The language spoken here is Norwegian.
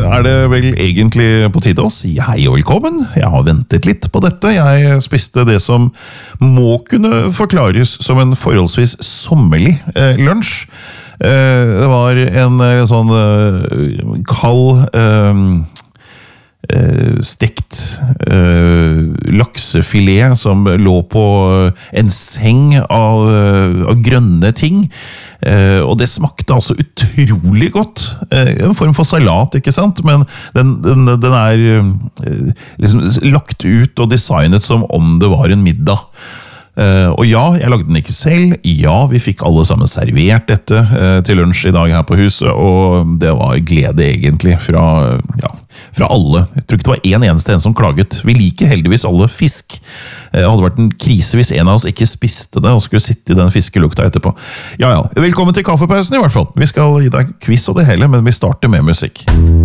er det vel egentlig på tide å si hei og velkommen. Jeg har ventet litt på dette. Jeg spiste det som må kunne forklares som en forholdsvis sommerlig lunsj. Det var en sånn kald stekt laksefilet som lå på en seng av grønne ting, og det smakte altså utrolig godt. En form for salat, ikke sant? Men den er liksom lagt ut og designet som om det var en middag. Og ja, jeg lagde den ikke selv. Ja, vi fikk alle sammen servert dette til lunsj i dag her på huset, og det var glede egentlig fra alle. Jeg tror ikke det var en eneste som klaget. Vi liker heldigvis alle fisk. Det hadde vært en krise hvis en av oss ikke spiste det og skulle sitte i den fiskelukta etterpå. Ja, velkommen til kaffepausen i hvert fall. Vi skal gi deg quiz og det hele, men vi starter med musikk.